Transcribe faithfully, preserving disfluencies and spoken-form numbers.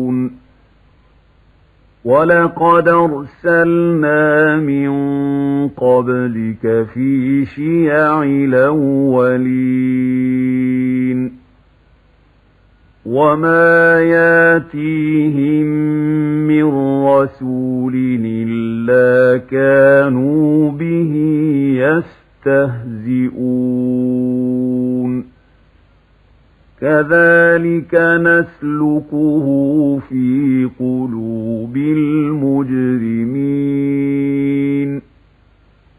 وَلَقَدْ أَرْسَلْنَا مِن قَبْلِكَ فِي شِيَعِ الْأَوَّلِينَ وَمَا يَأْتِيهِم مِّن رَّسُولٍ إِلَّا كَانُوا بِهِ يَسْتَهْزِئُونَ كَذَلِكَ نَسْلُكُهُ فِي قُلُوبِ الْمُجْرِمِينَ